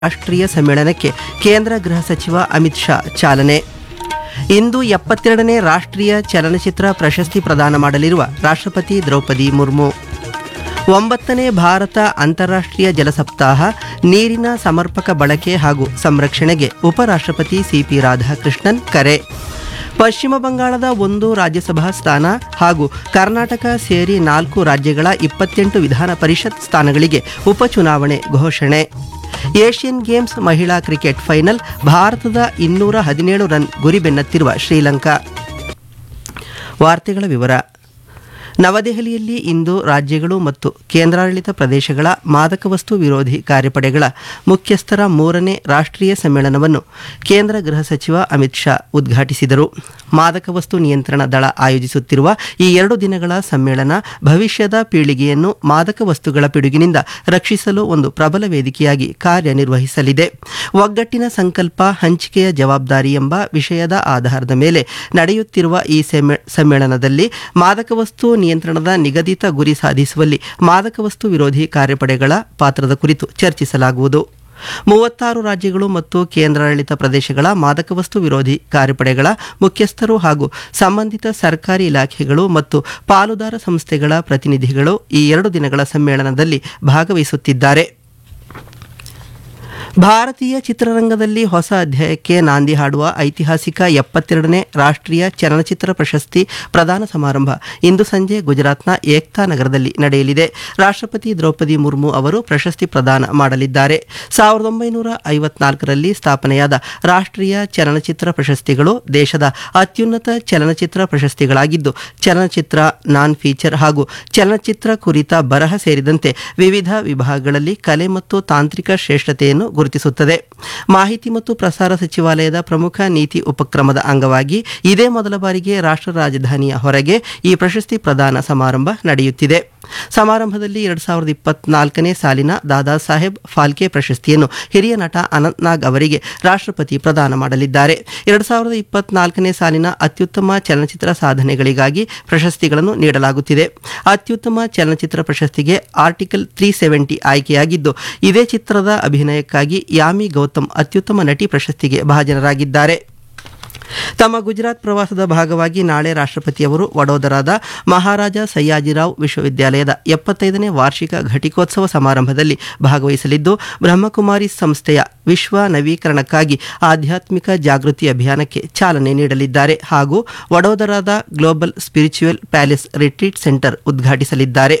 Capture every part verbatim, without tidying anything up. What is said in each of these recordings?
ರಾಷ್ಟ್ರೀಯ ಸಮ್ಮೇಳನಕ್ಕೆ ಕೇಂದ್ರ ಗೃಹ ಸಚಿವ ಅಮಿತ್ ಶಾ ಚಾಲನೆ. ಇಂದು ಎಪ್ಪತ್ತೆರಡನೇ ರಾಷ್ಟ್ರೀಯ ಚಲನಚಿತ್ರ ಪ್ರಶಸ್ತಿ ಪ್ರದಾನ ಮಾಡಲಿರುವ ರಾಷ್ಟ್ರಪತಿ ದ್ರೌಪದಿ ಮುರ್ಮು. ಒಂಬತ್ತನೇ ಭಾರತ ಅಂತಾರಾಷ್ಟ್ರೀಯ ಜಲ ಸಪ್ತಾಹ, ನೀರಿನ ಸಮರ್ಪಕ ಬಳಕೆ ಹಾಗೂ ಸಂರಕ್ಷಣೆಗೆ ಉಪರಾಷ್ಟ್ರಪತಿ ಸಿಪಿ ರಾಧಾಕೃಷ್ಣನ್ ಕರೆ. ಪಶ್ಚಿಮ ಬಂಗಾಳದ ಒಂದು ರಾಜ್ಯಸಭಾ ಸ್ಥಾನ ಹಾಗೂ ಕರ್ನಾಟಕ ಸೇರಿ ನಾಲ್ಕು ರಾಜ್ಯಗಳ ಇಪ್ಪತ್ತೆಂಟು ವಿಧಾನ ಪರಿಷತ್ ಸ್ಥಾನಗಳಿಗೆ ಉಪಚುನಾವಣೆ ಘೋಷಣೆ. ಏಷ್ಯನ್ ಗೇಮ್ಸ್ ಮಹಿಳಾ ಕ್ರಿಕೆಟ್ ಫೈನಲ್, ಭಾರತದ ಇನ್ನೂರ ಹದಿನೇಳು ರನ್ ಗುರಿ ಬೆನ್ನತ್ತಿರುವ ಶ್ರೀಲಂಕಾ. ವಾರ್ತೆಗಳ ವಿವರ. ನವದೆಹಲಿಯಲ್ಲಿ ಇಂದು ರಾಜ್ಯಗಳು ಮತ್ತು ಕೇಂದ್ರಾಡಳಿತ ಪ್ರದೇಶಗಳ ಮಾದಕ ವಸ್ತು ವಿರೋಧಿ ಕಾರ್ಯಪಡೆಗಳ ಮುಖ್ಯಸ್ಥರ ಮೂರನೇ ರಾಷ್ಟ್ರೀಯ ಸಮ್ಮೇಳನವನ್ನು ಕೇಂದ್ರ ಗೃಹ ಸಚಿವ ಅಮಿತ್ ಶಾ ಉದ್ಘಾಟಿಸಿದರು. ಮಾದಕ ವಸ್ತು ನಿಯಂತ್ರಣ ದಳ ಆಯೋಜಿಸುತ್ತಿರುವ ಈ ಎರಡು ದಿನಗಳ ಸಮ್ಮೇಳನ ಭವಿಷ್ಯದ ಪೀಳಿಗೆಯನ್ನು ಮಾದಕ ವಸ್ತುಗಳ ಪಿಡುಗಿನಿಂದ ರಕ್ಷಿಸಲು ಒಂದು ಪ್ರಬಲ ವೇದಿಕೆಯಾಗಿ ಕಾರ್ಯನಿರ್ವಹಿಸಲಿದೆ. ಒಗ್ಗಟ್ಟಿನ ಸಂಕಲ್ಪ, ಹಂಚಿಕೆಯ ಜವಾಬ್ದಾರಿ ಎಂಬ ವಿಷಯದ ಆಧಾರದ ಮೇಲೆ ನಡೆಯುತ್ತಿರುವ ಈ ಸಮ್ಮೇಳನದಲ್ಲಿ ಮಾದಕ ವಸ್ತು ನಿಯಂತ್ರಣದ ನಿಗದಿತ ಗುರಿ ಸಾಧಿಸುವಲ್ಲಿ ಮಾದಕ ವಸ್ತು ವಿರೋಧಿ ಕಾರ್ಯಪಡೆಗಳ ಪಾತ್ರದ ಕುರಿತು ಚರ್ಚಿಸಲಾಗುವುದು. ಮೂವತ್ತಾರು ರಾಜ್ಯಗಳು ಮತ್ತು ಕೇಂದ್ರಾಡಳಿತ ಪ್ರದೇಶಗಳ ಮಾದಕ ವಸ್ತು ವಿರೋಧಿ ಕಾರ್ಯಪಡೆಗಳ ಮುಖ್ಯಸ್ಥರು ಹಾಗೂ ಸಂಬಂಧಿತ ಸರ್ಕಾರಿ ಇಲಾಖೆಗಳು ಮತ್ತು ಪಾಲುದಾರ ಸಂಸ್ಥೆಗಳ ಪ್ರತಿನಿಧಿಗಳು ಈ ಎರಡು ದಿನಗಳ ಸಮ್ಮೇಳನದಲ್ಲಿ ಭಾಗವಹಿಸುತ್ತಿದ್ದಾರೆ. ಭಾರತೀಯ ಚಿತ್ರರಂಗದಲ್ಲಿ ಹೊಸ ಅಧ್ಯಾಯಕ್ಕೆ ನಾಂದಿ ಹಾಡುವ ಐತಿಹಾಸಿಕ ಎಪ್ಪತ್ತೆರಡನೇ ರಾಷ್ಟ್ರೀಯ ಚಲನಚಿತ್ರ ಪ್ರಶಸ್ತಿ ಪ್ರದಾನ ಸಮಾರಂಭ ಇಂದು ಸಂಜೆ ಗುಜರಾತ್ನ ಏಕ್ತಾ ನಗರದಲ್ಲಿ ನಡೆಯಲಿದೆ. ರಾಷ್ಟ್ರಪತಿ ದ್ರೌಪದಿ ಮುರ್ಮು ಅವರು ಪ್ರಶಸ್ತಿ ಪ್ರದಾನ ಮಾಡಲಿದ್ದಾರೆ. ಸಾವಿರದ ಒಂಬೈನೂರ ಐವತ್ನಾಲ್ಕರಲ್ಲಿ ಸ್ಥಾಪನೆಯಾದ ರಾಷ್ಟ್ರೀಯ ಚಲನಚಿತ್ರ ಪ್ರಶಸ್ತಿಗಳು ದೇಶದ ಅತ್ಯುನ್ನತ ಚಲನಚಿತ್ರ ಪ್ರಶಸ್ತಿಗಳಾಗಿದ್ದು, ಚಲನಚಿತ್ರ, ನಾನ್ ಫೀಚರ್ ಹಾಗೂ ಚಲನಚಿತ್ರ ಕುರಿತ ಬರಹ ಸೇರಿದಂತೆ ವಿವಿಧ ವಿಭಾಗಗಳಲ್ಲಿ ಕಲೆ ಮತ್ತು ತಾಂತ್ರಿಕ ಶ್ರೇಷ್ಠತೆಯನ್ನು ಗುರುತಿಸುತ್ತದೆ. ಮಾಹಿತಿ ಮತ್ತು ಪ್ರಸಾರ ಸಚಿವಾಲಯದ ಪ್ರಮುಖ ನೀತಿ ಉಪಕ್ರಮದ ಅಂಗವಾಗಿ ಇದೇ ಮೊದಲ ಬಾರಿಗೆ ರಾಷ್ಟ್ರ ರಾಜಧಾನಿಯ ಹೊರಗೆ ಈ ಪ್ರಶಸ್ತಿ ಪ್ರದಾನ ಸಮಾರಂಭ ನಡೆಯುತ್ತಿದೆ. ಸಮಾರಂಭದಲ್ಲಿ ಎರಡು ಸಾವಿರದ ಇಪ್ಪತ್ನಾಲ್ಕನೇ ಸಾಲಿನ ದಾದಾ ಸಾಹೇಬ್ ಫಾಲ್ಕೆ ಪ್ರಶಸ್ತಿಯನ್ನು ಹಿರಿಯ ನಟ ಅನಂತ್ ನಾಗ್ ಅವರಿಗೆ ರಾಷ್ಟ್ರಪತಿ ಪ್ರದಾನ ಮಾಡಲಿದ್ದಾರೆ. ಎರಡು ಸಾವಿರದ ಇಪ್ಪತ್ನಾಲ್ಕನೇ ಸಾಲಿನ ಅತ್ಯುತ್ತಮ ಚಲನಚಿತ್ರ ಸಾಧನೆಗಳಿಗಾಗಿ ಪ್ರಶಸ್ತಿಗಳನ್ನು ನೀಡಲಾಗುತ್ತಿದೆ. ಅತ್ಯುತ್ತಮ ಚಲನಚಿತ್ರ ಪ್ರಶಸ್ತಿಗೆ ಆರ್ಟಿಕಲ್ ತ್ರೀ ಸೆವೆಂಟಿ ಆಯ್ಕೆಯಾಗಿದ್ದು, ಇದೇ ಚಿತ್ರದ ಅಭಿನಯಕ್ಕಾಗಿ ಯಾಮಿ ಗೌತಮ್ ಅತ್ಯುತ್ತಮ ನಟಿ ಪ್ರಶಸ್ತಿಗೆ ಭಾಜನರಾಗಿದ್ದಾರೆ. ತಮ್ಮ ಗುಜರಾತ್ ಪ್ರವಾಸದ ಭಾಗವಾಗಿ ನಾಳೆ ರಾಷ್ಟ್ರಪತಿಯವರು ವಡೋದರಾದ ಮಹಾರಾಜ ಸಯ್ಯಾಜಿರಾವ್ ವಿಶ್ವವಿದ್ಯಾಲಯದ ಎಪ್ಪತ್ತೈದನೇ ವಾರ್ಷಿಕ ಘಟಿಕೋತ್ಸವ ಸಮಾರಂಭದಲ್ಲಿ ಭಾಗವಹಿಸಲಿದ್ದು, ಬ್ರಹ್ಮಕುಮಾರಿ ಸಂಸ್ಥೆಯ ವಿಶ್ವ ನವೀಕರಣಕ್ಕಾಗಿ ಆಧ್ಯಾತ್ಮಿಕ ಜಾಗೃತಿ ಅಭಿಯಾನಕ್ಕೆ ಚಾಲನೆ ನೀಡಲಿದ್ದಾರೆ ಹಾಗೂ ವಡೋದರಾದ global spiritual palace retreat centre ಉದ್ಘಾಟಿಸಲಿದ್ದಾರೆ.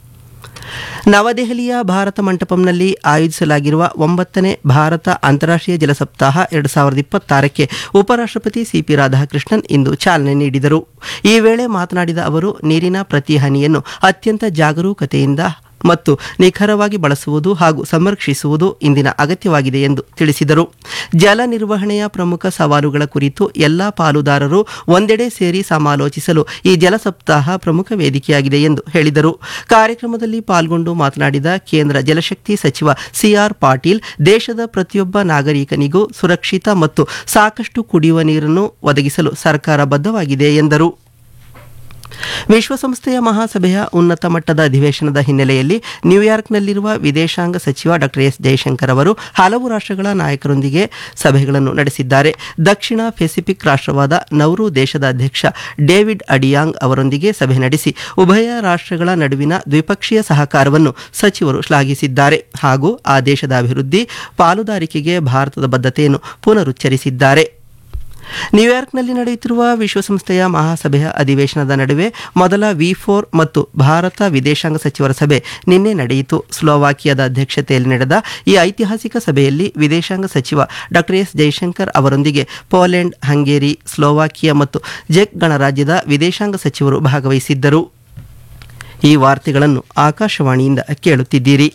ನವದೆಹಲಿಯ ಭಾರತ ಮಂಟಪಂನಲ್ಲಿ ಆಯೋಜಿಸಲಾಗಿರುವ ಒಂಬತ್ತನೇ ಭಾರತ ಅಂತಾರಾಷ್ಟ್ರೀಯ ಜಲ ಸಪ್ತಾಹ ಎರಡು ಸಾವಿರದ ಇಪ್ಪತ್ತಾರಕ್ಕೆ ಉಪರಾಷ್ಟ್ರಪತಿ ಸಿಪಿ ರಾಧಾಕೃಷ್ಣನ್ ಇಂದು ಚಾಲನೆ ನೀಡಿದರು. ಈ ವೇಳೆ ಮಾತನಾಡಿದ ಅವರು, ನೀರಿನ ಪ್ರತಿ ಹನಿಯನ್ನು ಅತ್ಯಂತ ಜಾಗರೂಕತೆಯಿಂದ ಮತ್ತು ನಿಖರವಾಗಿ ಬಳಸುವುದು ಹಾಗೂ ಸಂರಕ್ಷಿಸುವುದು ಇಂದಿನ ಅಗತ್ಯವಾಗಿದೆ ಎಂದು ತಿಳಿಸಿದರು. ಜಲ ನಿರ್ವಹಣೆಯ ಪ್ರಮುಖ ಸವಾಲುಗಳ ಕುರಿತು ಎಲ್ಲ ಪಾಲುದಾರರು ಒಂದೆಡೆ ಸೇರಿ ಸಮಾಲೋಚಿಸಲು ಈ ಜಲ ಸಪ್ತಾಹ ಪ್ರಮುಖ ವೇದಿಕೆಯಾಗಿದೆ ಎಂದು ಹೇಳಿದರು. ಕಾರ್ಯಕ್ರಮದಲ್ಲಿ ಪಾಲ್ಗೊಂಡು ಮಾತನಾಡಿದ ಕೇಂದ್ರ ಜಲಶಕ್ತಿ ಸಚಿವ ಸಿಆರ್ ಪಾಟೀಲ್, ದೇಶದ ಪ್ರತಿಯೊಬ್ಬ ನಾಗರಿಕನಿಗೂ ಸುರಕ್ಷಿತ ಮತ್ತು ಸಾಕಷ್ಟು ಕುಡಿಯುವ ನೀರನ್ನು ಒದಗಿಸಲು ಸರ್ಕಾರ ಬದ್ಧವಾಗಿದೆ ಎಂದರು. ವಿಶ್ವಸಂಸ್ಥೆಯ ಮಹಾಸಭೆಯ ಉನ್ನತ ಮಟ್ಟದ ಅಧಿವೇಶನದ ಹಿನ್ನೆಲೆಯಲ್ಲಿ ನ್ಯೂಯಾರ್ಕ್ನಲ್ಲಿರುವ ವಿದೇಶಾಂಗ ಸಚಿವ ಡಾಕ್ಟರ್ ಎಸ್ ಜಯಶಂಕರ್ ಅವರು ಹಲವು ರಾಷ್ಟ್ರಗಳ ನಾಯಕರೊಂದಿಗೆ ಸಭೆಗಳನ್ನು ನಡೆಸಿದ್ದಾರೆ. ದಕ್ಷಿಣ ಪೆಸಿಫಿಕ್ ರಾಷ್ಟ್ರವಾದ ನೌರು ದೇಶದ ಅಧ್ಯಕ್ಷ ಡೇವಿಡ್ ಅಡಿಯಾಂಗ್ ಅವರೊಂದಿಗೆ ಸಭೆ ನಡೆಸಿ ಉಭಯ ರಾಷ್ಟ್ರಗಳ ನಡುವಿನ ದ್ವಿಪಕ್ಷೀಯ ಸಹಕಾರವನ್ನು ಸಚಿವರು ಶ್ಲಾಘಿಸಿದ್ದಾರೆ ಹಾಗೂ ಆ ದೇಶದ ಅಭಿವೃದ್ಧಿ, ಪಾಲುದಾರಿಕೆಗೆ ಭಾರತದ ಬದ್ಧತೆಯನ್ನು ಪುನರುಚ್ಚರಿಸಿದ್ದಾರೆ. ನ್ಯೂಯಾರ್ಕ್ನಲ್ಲಿ ನಡೆಯುತ್ತಿರುವ ವಿಶ್ವಸಂಸ್ಥೆಯ ಮಹಾಸಭೆಯ ಅಧಿವೇಶನದ ನಡುವೆ ಮೊದಲ ವಿ ಫೋರ್ ಮತ್ತು ಭಾರತ ವಿದೇಶಾಂಗ ಸಚಿವರ ಸಭೆ ನಿನ್ನೆ ನಡೆಯಿತು. ಸ್ಲೋವಾಕಿಯಾದ ಅಧ್ಯಕ್ಷತೆಯಲ್ಲಿ ನಡೆದ ಈ ಐತಿಹಾಸಿಕ ಸಭೆಯಲ್ಲಿ ವಿದೇಶಾಂಗ ಸಚಿವ ಡಾಕ್ಟರ್ ಎಸ್ ಜಯಶಂಕರ್ ಅವರೊಂದಿಗೆ ಪೋಲೆಂಡ್, ಹಂಗೇರಿ, ಸ್ಲೋವಾಕಿಯಾ ಮತ್ತು ಚೆಕ್ ಗಣರಾಜ್ಯದ ವಿದೇಶಾಂಗ ಸಚಿವರು ಭಾಗವಹಿಸಿದ್ದರು. ಈ ವಾರ್ತೆಗಳನ್ನು ಆಕಾಶವಾಣಿಯಿಂದ ಕೇಳುತ್ತಿದ್ದೀರಿ.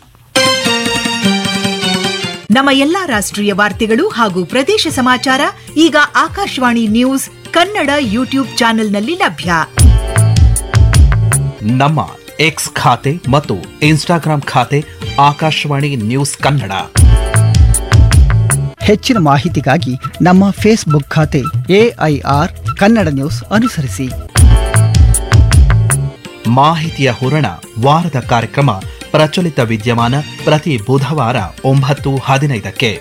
ನಮ್ಮ ಎಲ್ಲಾ ರಾಷ್ಟ್ರೀಯ ವಾರ್ತೆಗಳು ಹಾಗೂ ಪ್ರದೇಶ ಸಮಾಚಾರ ಈಗ ಆಕಾಶವಾಣಿ ನ್ಯೂಸ್ ಕನ್ನಡ ಯೂಟ್ಯೂಬ್ ಚಾನೆಲ್ನಲ್ಲಿ ಲಭ್ಯ. ನಮ್ಮ ಎಕ್ಸ್ ಖಾತೆ ಮತ್ತು ಇನ್ಸ್ಟಾಗ್ರಾಂ ಖಾತೆ ಆಕಾಶವಾಣಿ ನ್ಯೂಸ್ ಕನ್ನಡ. ಹೆಚ್ಚಿನ ಮಾಹಿತಿಗಾಗಿ ನಮ್ಮ ಫೇಸ್ಬುಕ್ ಖಾತೆ ಎಐಆರ್ ಕನ್ನಡ ನ್ಯೂಸ್ ಅನುಸರಿಸಿ. ಮಾಹಿತಿಯ ಹೂರಣ, ವಾರದ ಕಾರ್ಯಕ್ರಮ ಪ್ರಚಲಿತ ವಿದ್ಯಮಾನ ಪ್ರತಿ ಬುಧವಾರ ಒಂಬತ್ತು ಹದಿನೈದಕ್ಕೆ.